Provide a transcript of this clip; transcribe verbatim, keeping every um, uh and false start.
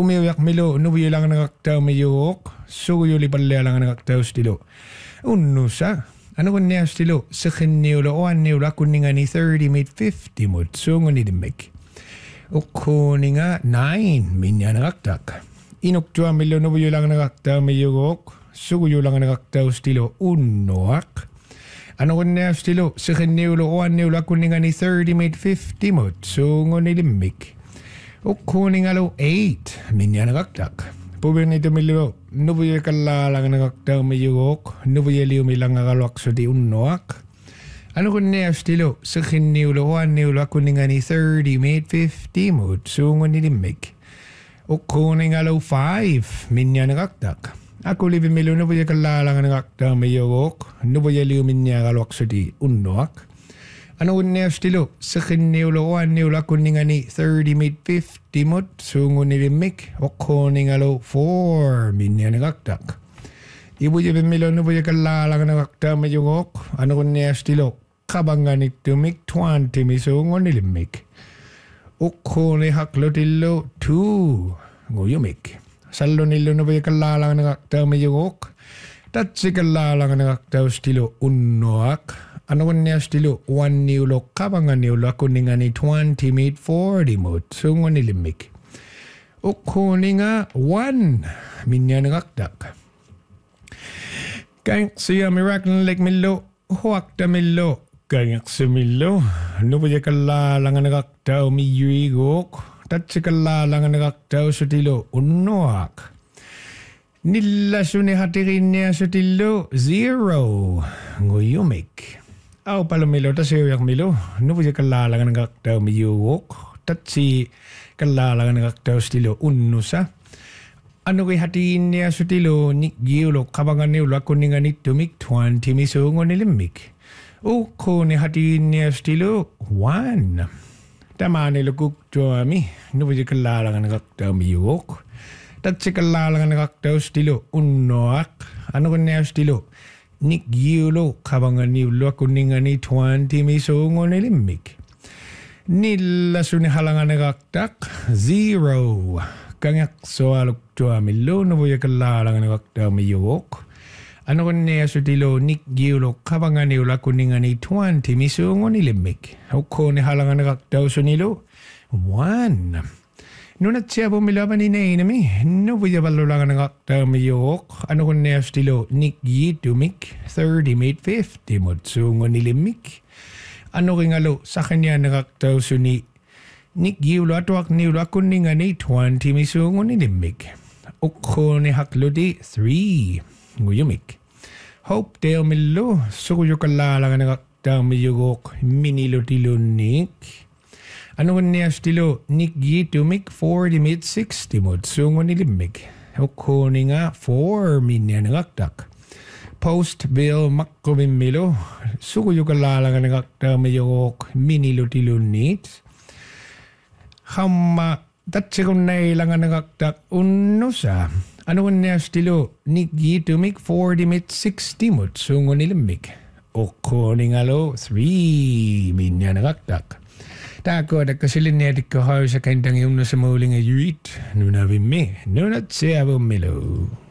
umiyak milo nubuyo lang nakaktaw mayok suyo li palya lang nakaktaw stilo unno sa ano kun niya stilo sa kiniulo o aniulo kuninga ni thirty made fifty mod so ngoni dimik o kuninga nine minya nakaktak inoktua milo nubuyo lang nakaktaw mayok suyo lang nakaktaw stilo unnoak ano kun niya stilo sa kiniulo o aniulo kuninga ni thirty made fifty mod so ngoni dimik o kuningalo eight minya nakaktak Puber nito milo, nubuyo kalalang nakaktaw mayugok, nubuyo liyo milang akalwak so di unnoak. Ano kun niya stilo, sa kiniulo o aniulo kuninga ni thirty made fifty mod, sungo ni limig. O kuningalo five, minya nakaktak. Ako libi milo, nubuyo kalalang nakaktaw mayugok, nubuyo liyo minya akalwak so di unnoak. Ano kun niya stilo, sa kiniulo o aniulo kuninga ni thirty made fifty mod, sungo ni limig, o kuningalo four, minya nakaktak. Ibu je pemilo nubu je kalalang nakaktak mayugok, ano kun niya stilo, kabangan ito mig twenty mi sungo ni limig. O kuni haklo tilo two, nguyumig. Salo nilo nubu je kalalang nakaktak mayugok, tatsi kalalang nakaktak stilo unnoak, ano kun niya stilo one niulo kabangan niulo kuninga ni twenty made forty mod sungo ni limig. O kuninga one minya nakaktak. Kaya siya miracle like milo huwakta milo kaya siya milo nubo ya kalalang nakaktaw mi yuigok tatsi kalalang nakaktaw sa tilo unoak. Nilaso ni hatirin niya sa tilo zero nguyumig. Aw palomilo ta siya milo nubo ya kalalang nakaktaw mi yuigok tatsi kalalang nakaktaw stilo unusa. Ano kay hatiin niya sa tilo ni giulo kabangan ni ulo kuninga ni tumik twenty mi sungo ni limig. O ko ni hatiin niya sa tilo one. Tama ni lukuk tuami nubo ya kalalang nakaktaw mi yuigok tatsi kalalang nakaktaw stilo unoak. Ano ko niya sa tilo ni giulo kabangan ni ulo kuninga ni twenty mi sungo ni limig. Nilaso ni halangan nakaktak zero. Kangyak soalok tuami lo nubo ya kalalang nakaktaw mi yuigok. Ano ko niya sa tilo ni giulo kabangan ni ulo kuninga ni twenty mi sungo ni limig. O ko ni halangan nakaktaw so nilo one. Nunat siya pumilaban ni nainami, nubo ya balolang nakaktaw mi yuigok. Ano ko niya sa tilo ni gitumik thirty made fifty mod sungo ni limig. Ano kingalo sa kanya nakaktaw so ni ni giulo atwak ni ulo kuninga ni twenty mi sungo ni limig. O ko ni haklo di three nguyumig. Hope deo milo suyo kalalang nakaktaw mi yuigok minilo tilo nik. Ano ko niya stilo nik gitumik forty made sixty mod sungo ni limig. O ko ni nga four minya nakaktak. Post bill makobin milo suyo kalalang nakaktaw mi yuigok minilo tilo nik. Hama tatsi ko na ilang nakaktak uno sa ano ko niya stilo ni gitumik forty made sixty mod sungo ni limig. O ko ni nga lo three minya nakaktak. Tako ada kasilin niya di ko sa kandang yung nasa mauling ayuit. Nuna bimi, nunat siya bumilo.